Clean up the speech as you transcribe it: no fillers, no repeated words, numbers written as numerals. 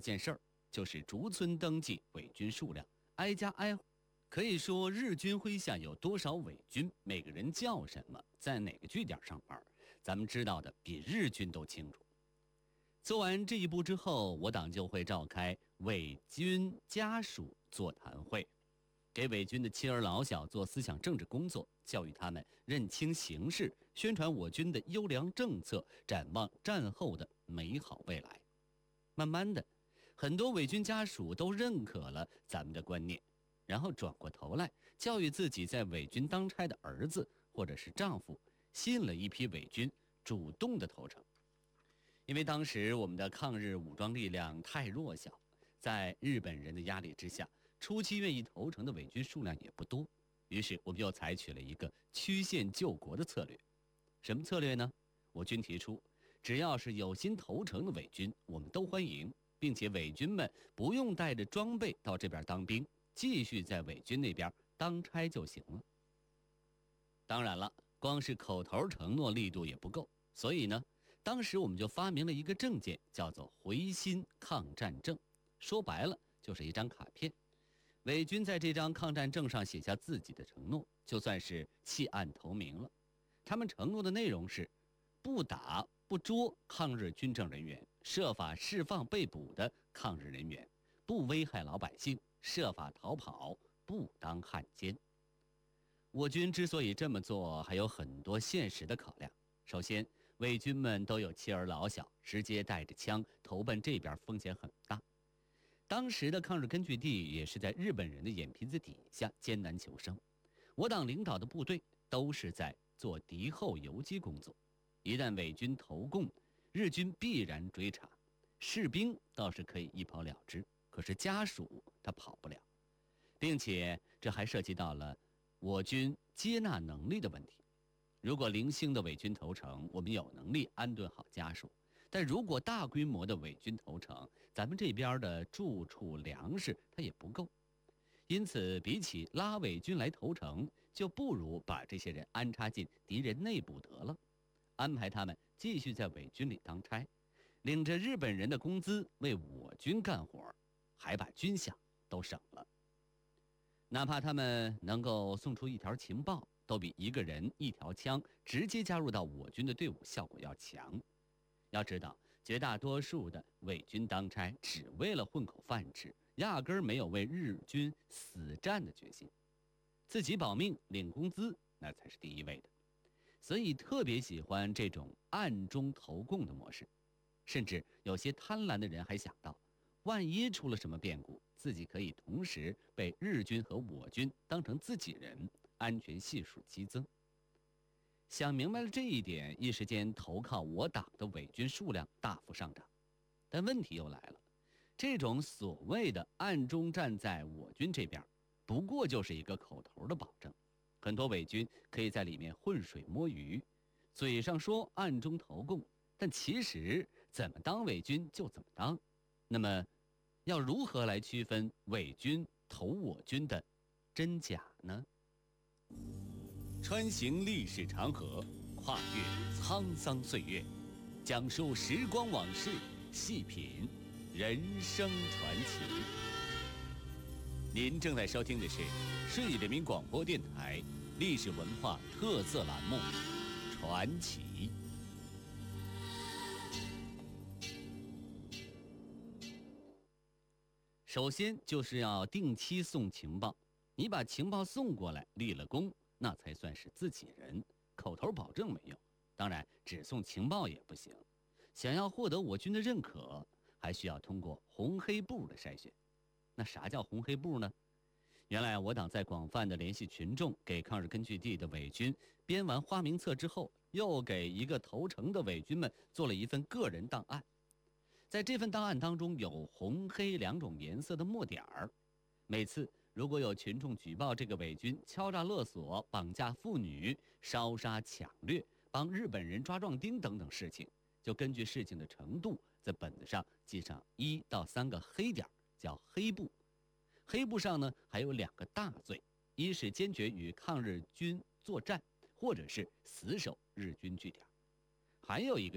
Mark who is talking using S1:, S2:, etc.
S1: 件事儿，就是逐村登记伪军数量，挨家挨户。可以说，日军麾下有多少伪军，每个人叫什么，在哪个据点上班，咱们知道的比日军都清楚。做完这一步之后，我党就会召开伪军家属座谈会，给伪军的妻儿老小做思想政治工作，教育他们认清形势，宣传我军的优良政策，展望战后的美好未来。慢慢的，很多伪军家属都认可了咱们的观念，然后转过头来教育自己在伪军当差的儿子或者是丈夫，信了一批伪军，主动的投诚。因为当时我们的抗日武装力量太弱小，在日本人的压力之下，初期愿意投诚的伪军数量也不多，于是我们又采取了一个曲线救国的策略。什么策略呢？我军提出，只要是有心投诚的伪军，我们都欢迎，并且伪军们不用带着装备到这边当兵，继续在伪军那边当差就行了。当然了，光是口头承诺力度也不够，所以呢，当时我们就发明了一个证件，叫做回心抗战证。说白了就是一张卡片，伪军在这张抗战证上写下自己的承诺，就算是弃暗投明了。他们承诺的内容是不打不捉抗日军政人员，设法释放被捕的抗日人员，不危害老百姓，设法逃跑，不当汉奸。我军之所以这么做，还有很多现实的考量。首先，伪军们都有妻儿老小，直接带着枪投奔这边风险很大。当时的抗日根据地也是在日本人的眼皮子底下艰难求生，我党领导的部队都是在做敌后游击工作，一旦伪军投共，日军必然追查，士兵倒是可以一跑了之，可是家属他跑不了，并且这还涉及到了我军接纳能力的问题。如果零星的伪军投诚，我们有能力安顿好家属，但如果大规模的伪军投诚，咱们这边的住处粮食它也不够。因此比起拉伪军来投诚，就不如把这些人安插进敌人内部得了，安排他们继续在伪军里当差，领着日本人的工资为我军干活，还把军饷都省了。哪怕他们能够送出一条情报，都比一个人一条枪直接加入到我军的队伍效果要强。要知道，绝大多数的伪军当差只为了混口饭吃，压根儿没有为日军死战的决心，自己保命领工资那才是第一位的。所以特别喜欢这种暗中投共的模式，甚至有些贪婪的人还想到，万一出了什么变故，自己可以同时被日军和我军当成自己人，安全系数激增。想明白了这一点，一时间投靠我党的伪军数量大幅上涨。但问题又来了，这种所谓的暗中站在我军这边，不过就是一个口头的保证，很多伪军可以在里面浑水摸鱼，嘴上说暗中投共，但其实怎么当伪军就怎么当。那么要如何来区分伪军投我军的真假呢？穿行历史长河，跨越沧桑岁月，讲述时光往事，细品人生传奇。您正在收听的是顺义人民广播电台历史文化特色栏目《传奇》。首先就是要定期送情报，你把情报送过来，立了功，那才算是自己人。口头保证没用，当然只送情报也不行。想要获得我军的认可，还需要通过红黑部的筛选。那啥叫红黑部呢？原来我党在广泛的联系群众，给抗日根据地的伪军编完花名册之后，又给一个投诚的伪军们做了一份个人档案。在这份档案当中有红黑两种颜色的墨点儿，每次如果有群众举报这个伪军敲诈勒索、绑架妇女、烧杀抢掠、帮日本人抓壮丁等等事情，就根据事情的程度，在本子上记上1到3个黑点，叫黑部。黑部上呢还有2个大罪，一是坚决与抗日军作战，或者是死守日军据点，还有一个